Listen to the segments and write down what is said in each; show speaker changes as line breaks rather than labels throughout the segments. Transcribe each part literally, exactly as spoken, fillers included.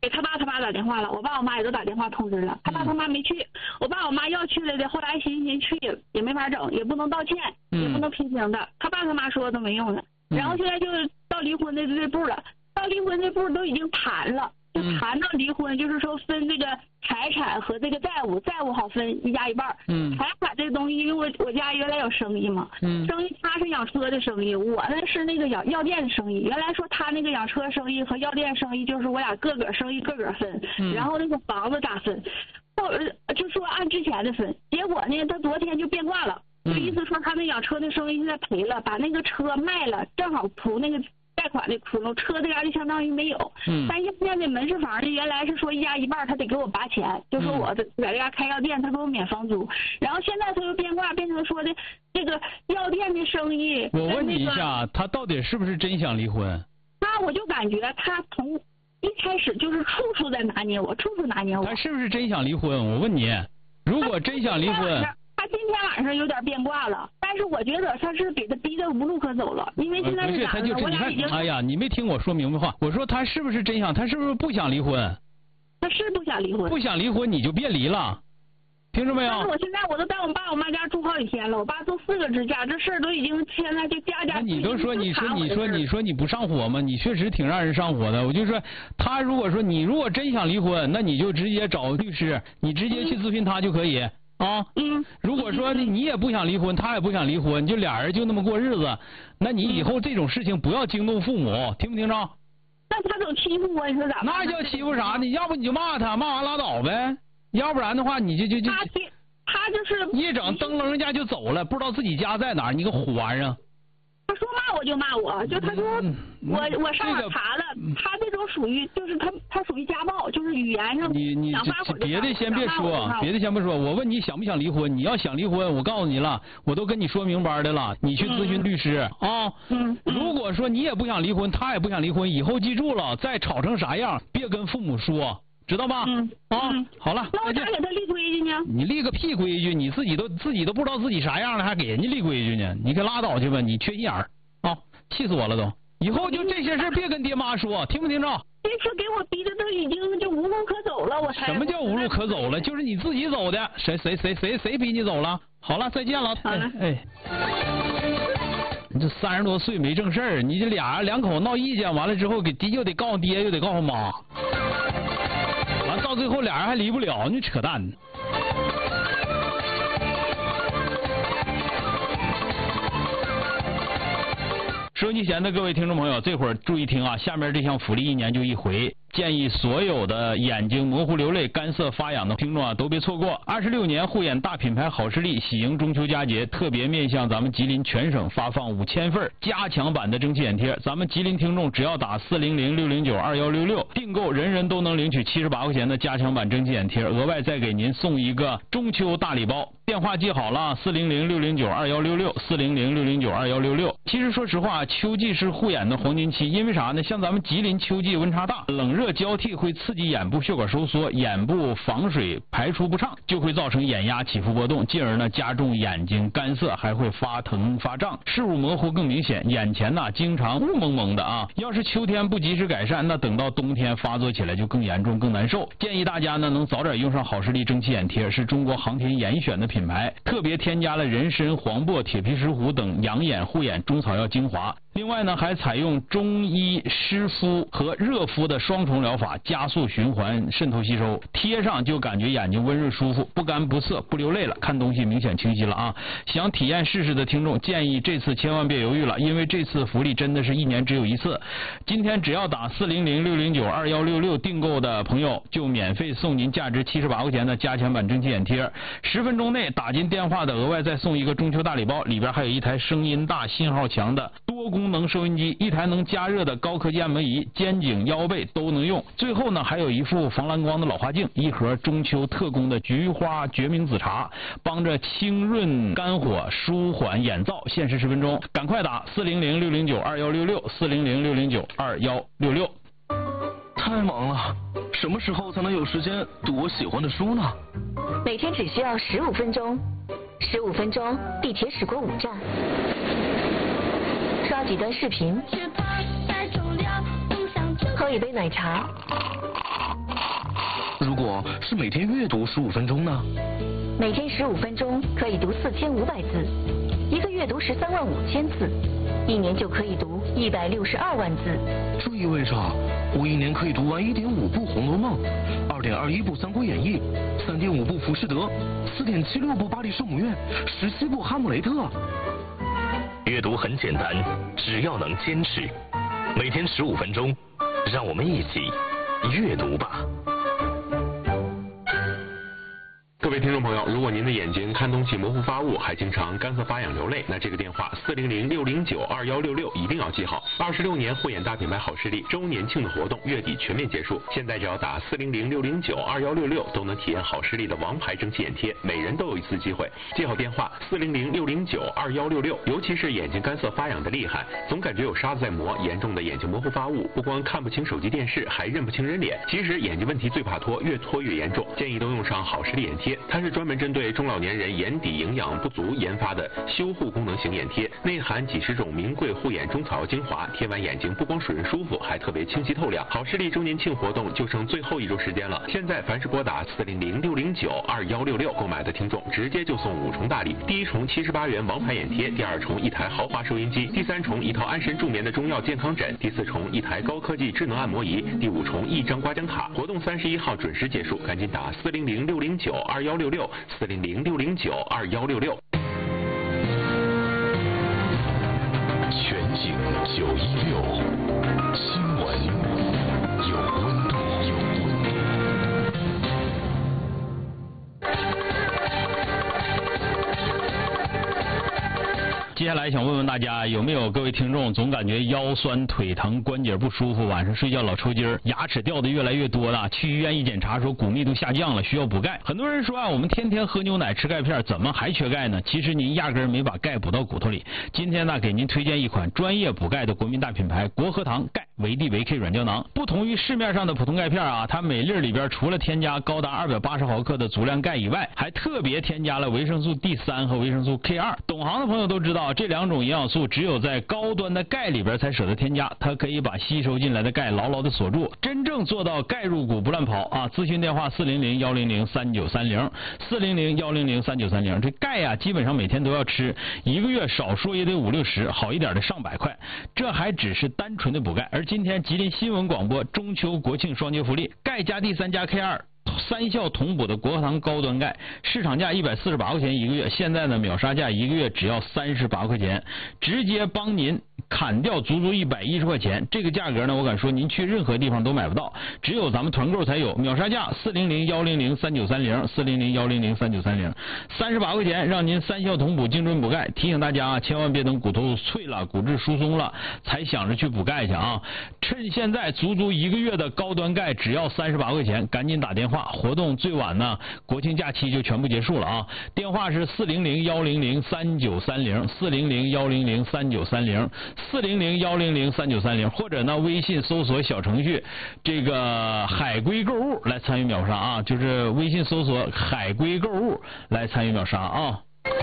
给他爸他妈打电话了，我爸我妈也都打电话通知了，他爸他妈没去，我爸我妈要去了的，后来寻思寻思去也没法整，也不能道歉，也不能批评的，他爸他妈说都没用的，然后现在就到离婚的这步了，到离婚这步都已经谈了，就谈到离婚，就是说分这个财产和这个债务，债务好分一家一半，嗯，财产这个东西，因为我我家原来有生意嘛，嗯，生意他是养车的生意，我呢是那个养药店的生意，原来说他那个养车生意和药店生意就是我俩个个生意个个分，嗯，然后那个房子咋分，后就说按之前的分，结果呢他昨天就变卦了，就意思说他那养车的生意现在赔了，把那个车卖了，正好图那个贷款的窟窿，车这家就相当于没有。嗯。但现在的门市房呢，原来是说一家一半，他得给我八千，就说我在这家开药店，他给我免房租。然后现在他又变卦，变成说的这个药店的生意。
我问你一下，他到底是不是真想离婚？
他我就感觉他从一开始就是处处在拿捏我，处处拿捏我。
他是不是真想离婚？我问你，如果真想离婚。
他今天晚上有点变卦了，但是我觉得他是给他逼得无路可走了，因为现在是咋的？我俩已经……
哎呀，你没听我说明白话。我说他是不是真想？他是不是不想离婚？
他是不想离婚。
不想离婚你就别离了，听着没有？
但是我现在我都在我爸我妈家住好几天了，我爸做四个支架，这事儿都已经现在就家家。
你都说你说你说你说你不上火吗？你确实挺让人上火的。我就说他如果说你如果真想离婚，那你就直接找律师，你直接去咨询他就可以。啊，嗯，如果说你也不想离婚，他也不想离婚，就俩人就那么过日子，那你以后这种事情不要惊动父母，听不听着？
那他总欺负我，你说咋办？
那叫欺负啥呢？要不你就骂他，骂完拉倒呗，要不然的话你就就就
他他就是
一整噔楞人家就走了，不知道自己家在哪儿，你个虎玩意儿。
他说骂我就骂我，就他说我我上网查了，他这种属于就是他他属于家暴，就是语言上
你你别的先别说，别的先不说，我问你想不想离婚？你要想离婚，我告诉你了，我都跟你说明白的了，你去咨询律师啊。嗯。如果说你也不想离婚，他也不想离婚，以后记住了，再吵成啥样，别跟父母说。知道吧？嗯啊，好了，
那我咋给他立规矩呢？
你立个屁规矩！你自己都自己都不知道自己啥样了，还给人家立规矩呢？你可拉倒去吧！你缺心眼儿啊！气死我了都！以后就这些事别跟爹妈说，听没听着？
这次给我逼的都已经就无路可走了，我才。
什么叫无路可走了？就是你自己走的，谁谁谁谁谁逼你走了？好了，再见了。
好了，
哎。你这三十多岁没正事儿，你这俩两口闹意见，完了之后给爹又得告诉爹，又得告诉妈。完到最后俩人还离不了，你扯淡。收音机前的各位听众朋友，这会儿注意听啊，下面这项福利一年就一回，建议所有的眼睛模糊流泪、干涩发痒的听众啊都别错过。二十六年护眼大品牌好视力喜迎中秋佳节，特别面向咱们吉林全省发放五千份加强版的蒸汽眼贴。咱们吉林听众只要打四零零六零九二幺六六订购，人人都能领取七十八块钱的加强版蒸汽眼贴，额外再给您送一个中秋大礼包。电话记好了，四零零六零九二幺六六，四零零六零九二幺六六。其实说实话，秋季是护眼的黄金期，因为啥呢？像咱们吉林秋季温差大，冷热交替会刺激眼部血管收缩，眼部防水排出不畅，就会造成眼压起伏波动，进而呢加重眼睛干涩，还会发疼发胀，视物模糊更明显，眼前呢经常雾蒙蒙的啊。要是秋天不及时改善，那等到冬天发作起来就更严重更难受。建议大家呢能早点用上好视力蒸汽眼贴，是中国航天严选的品牌，特别添加了人参、黄柏、铁皮石斛等养眼护眼中草药精华。另外呢，还采用中医湿敷和热敷的双重疗法，加速循环渗透吸收，贴上就感觉眼睛温润舒服，不干不涩，不流泪了，看东西明显清晰了啊！想体验试试的听众，建议这次千万别犹豫了，因为这次福利真的是一年只有一次。今天只要打四零零六零九二幺六六订购的朋友，就免费送您价值七十八块钱的加强版蒸汽眼贴，十分钟内打进电话的额外再送一个中秋大礼包，里边还有一台声音大、信号强的多功能收音机，一台能加热的高科技按摩仪，肩颈腰背都能用。最后呢，还有一副防蓝光的老花镜，一盒中秋特供的菊花决明子茶，帮着清润肝火，舒缓眼燥，限时十分钟，赶快打四零零六零九二幺六六，四零零六零九二幺六六。
太忙了，什么时候才能有时间读我喜欢的书呢？
每天只需要十五分钟，十五分钟，地铁驶过五站。刷几段视频，喝一杯奶茶，
如果是每天阅读十五分钟呢？
每天十五分钟可以读四千五百字，一个月读十三万五千字，一年就可以读一百六十二万字。
这意味着我一年可以读完一点五部《红楼梦》，二点二一部《三国演义》，三点五部《浮士德》，四点七六部《巴黎圣母院》，十七部《哈姆雷特》。
阅读很简单，只要能坚持，每天十五分钟，让我们一起阅读吧。
各位听众朋友，如果您的眼睛看东西模糊发雾，还经常干涩发痒流泪，那这个电话四零零六零九二幺六六一定要记好。二十六年护眼大品牌好视力周年庆的活动月底全面结束，现在只要打四零零六零九二幺六六都能体验好视力的王牌蒸汽眼贴，每人都有一次机会。记好电话四零零六零九二幺六六，尤其是眼睛干涩发痒的厉害，总感觉有沙子在磨，严重的眼睛模糊发雾，不光看不清手机电视，还认不清人脸。其实眼睛问题最怕脱，越脱越严重，建议都用上好视力眼贴。它是专门针对中老年人眼底营养不足研发的修护功能型眼贴，内含几十种名贵护眼中草药精华，贴完眼睛不光水润舒服，还特别清晰透亮。好视力周年庆活动就剩最后一周时间了，现在凡是拨打四零零六零九二幺六六购买的听众，直接就送五重大礼：第一重七十八元王牌眼贴，第二重一台豪华收音机，第三重一套安神助眠的中药健康枕，第四重一台高科技智能按摩仪，第五重一张刮奖卡。活动三十一号准时结束，赶紧打四零零六零九二幺六六。四零零六零九二幺六六。
全景九一六，新闻有温度，有温度。
接下来想问问大家，有没有各位听众总感觉腰酸腿疼关节不舒服，晚上睡觉老抽筋，牙齿掉的越来越多了，去医院一检查说骨密度下降了，需要补钙。很多人说啊，我们天天喝牛奶吃钙片，怎么还缺钙呢？其实您压根没把钙补到骨头里。今天呢，给您推荐一款专业补钙的国民大品牌国和堂钙维 D 维 K 软胶囊。不同于市面上的普通钙片啊，它每粒里边除了添加高达二百八十毫克的足量钙以外，还特别添加了维生素 D 三 和维生素 K 二。懂行的朋友都知道，这两种营养素只有在高端的钙里边才舍得添加，它可以把吸收进来的钙牢牢的锁住，真正做到钙入骨不乱跑啊！咨询电话四零零幺零零三九三零，四零零幺零零三九三零。这钙呀、啊，基本上每天都要吃，一个月少说也得五六十，好一点的上百块。这还只是单纯的补钙，而今天吉林新闻广播中秋国庆双节福利，钙加 D 三加 K 二。三效同补的国和堂高端钙，市场价一百四十八块钱一个月，现在呢秒杀价一个月只要三十八块钱，直接帮您砍掉足足一百一十块钱。这个价格呢，我敢说您去任何地方都买不到，只有咱们团购才有。秒杀价四零零幺零零三九三零，四零零幺零零三九三零，三十八块钱让您三效同补精准补钙。提醒大家啊，千万别等骨头脆了、骨质疏松了才想着去补钙去啊！趁现在足足一个月的高端钙只要三十八块钱，赶紧打电话。活动最晚呢，国庆假期就全部结束了啊！电话是四零零幺零零三九三零，四零零幺零零三九三零，四零零幺零零三九三零，或者呢微信搜索小程序这个海龟购物来参与秒杀啊！就是微信搜索海龟购物来参与秒杀啊！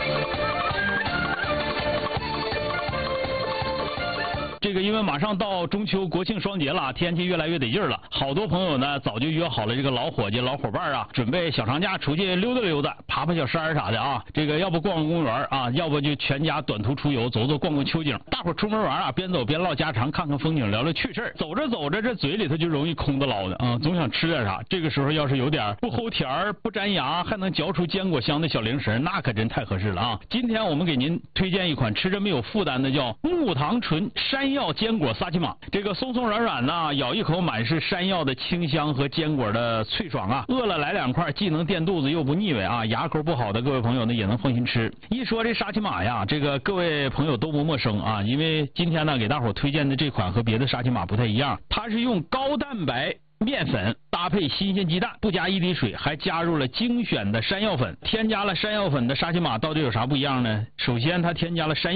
这个因为马上到中秋国庆双节了，天气越来越得劲儿了，好多朋友呢早就约好了这个老伙计老伙伴啊，准备小长假出去溜达溜达，爬爬小山啥的啊，这个要不逛逛公园啊，要不就全家短途出游，走走逛逛秋景。大伙出门玩啊，边走边唠家常，看看风景，聊聊趣事。走着走着，这嘴里头就容易空的唠的啊，总想吃点啥。这个时候要是有点不齁甜儿、不粘牙，还能嚼出坚果香的小零食，那可真太合适了啊！今天我们给您推荐一款吃着没有负担的，叫木糖醇山药坚果萨琪玛。这个松松软软呢，咬一口满是山药的清香和坚果的脆爽啊！饿了来两块，既能垫肚子又不腻味啊！牙口不好的各位朋友呢，也能放心吃。一说这沙琪玛呀，这个各位朋友都不陌生啊，因为今天呢给大伙推荐的这款和别的沙琪玛不太一样，它是用高蛋白面粉搭配新鲜鸡蛋，不加一滴水，还加入了精选的山药粉。添加了山药粉的沙琪玛到底有啥不一样呢？首先它添加了山药、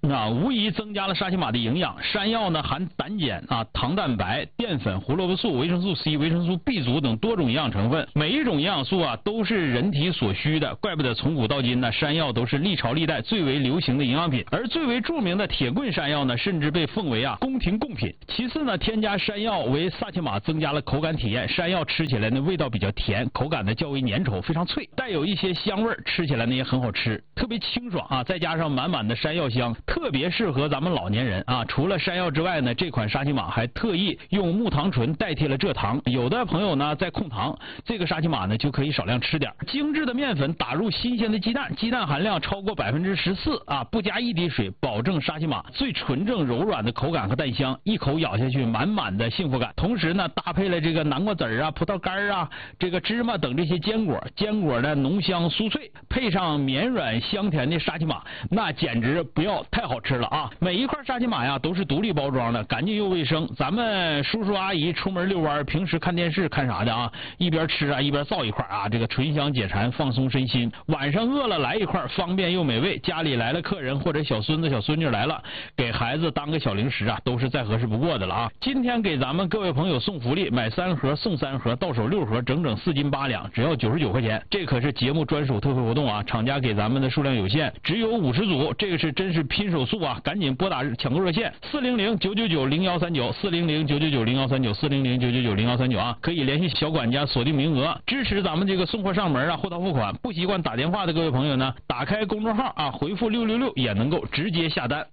啊，无疑增加了沙琪玛的营养。山药呢含胆碱啊、糖蛋白、淀粉、胡萝卜素、维生素 C、维生素 B 族等多种营养成分，每一种营养素啊都是人体所需的，怪不得从古到今呢，山药都是历朝历代最为流行的营养品。而最为著名的铁棍山药呢，甚至被奉为啊宫廷贡品。其次呢，添加山药为萨琪玛增加了口感体验，山药吃起来呢味道比较甜，口感呢较为粘稠，非常脆，带有一些香味，吃起来呢也很好吃，特别清爽啊，再加上满满的山药香，特别适合咱们老年人啊。除了山药之外呢，这款沙琪玛还特意用木糖醇代替了蔗糖，有的朋友呢在控糖，这个沙琪玛呢就可以少量吃点。精致的面粉打入新鲜的鸡蛋，鸡蛋含量超过百分之十四啊，不加一滴水，保证沙琪玛最纯正柔软的口感和蛋香，一口咬下去满满的幸福感。同时呢，搭配了这个南瓜籽啊、葡萄干啊、这个芝麻等这些坚果，坚果的浓香酥脆，配上绵软香甜的沙琪玛，那简直不要太好吃了啊！每一块沙琪玛呀都是独立包装的，干净又卫生。咱们叔叔阿姨出门遛弯，平时看电视看啥的啊，一边吃啊一边造一块啊，这个醇香解馋，放松身心。晚上饿了来一块，方便又美味。家里来了客人或者小孙子小孙女来了，给孩子当个小零食啊，都是再合适不过的了啊！今天给咱们各位朋友送福利，买三盒送三盒，到手六盒，整整四斤八两，只要九十九块钱。这可是节目专属特惠活动啊！厂家给咱们的数量有限，只有五十组，这个是真是拼手速啊！赶紧拨打抢购热线四零零九九九零幺三九四零零九九九零幺三九四零零九九九零幺三九啊，可以联系小管家锁定名额，支持咱们这个送货上门啊，货到付款。不习惯打电话的各位朋友呢，打开公众号啊，回复六六六也能够直接下单。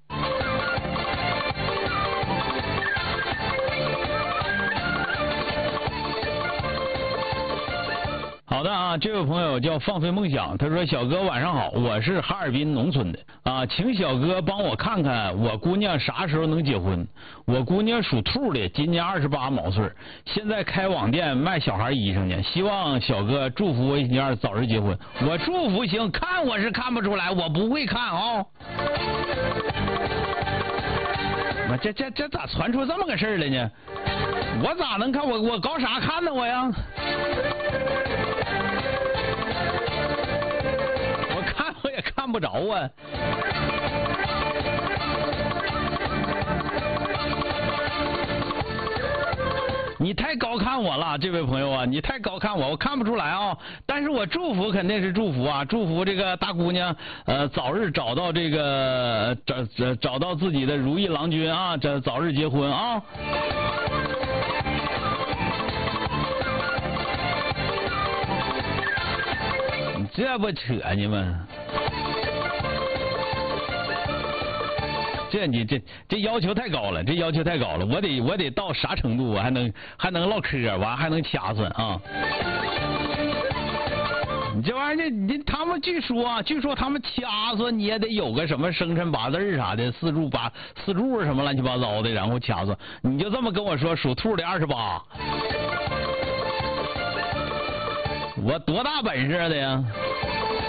好的啊，这位朋友叫放飞梦想，他说小哥晚上好，我是哈尔滨农村的啊，请小哥帮我看看我姑娘啥时候能结婚。我姑娘属兔的，今年二十八毛岁，现在开网店卖小孩衣裳呢，希望小哥祝福我一下早日结婚。我祝福行，看我是看不出来，我不会看啊。那这这这咋传出这么个事儿来呢？我咋能看？我我搞啥看呢我呀？我看我也看不着啊。你太高看我了，这位朋友啊，你太高看我，我看不出来啊。但是我祝福肯定是祝福啊，祝福这个大姑娘呃早日找到这个找找找到自己的如意郎君啊，这早日结婚啊。你这不扯呢吗？这你这这要求太高了，这要求太高了，我得我得到啥程度我还能还能唠嗑，完还能掐算啊？你这玩意儿，你他们据说啊，据说他们掐算你也得有个什么生辰八字啥的，四柱八四柱什么乱七八糟的，然后掐算。你就这么跟我说，属兔的二十八，我多大本事的呀？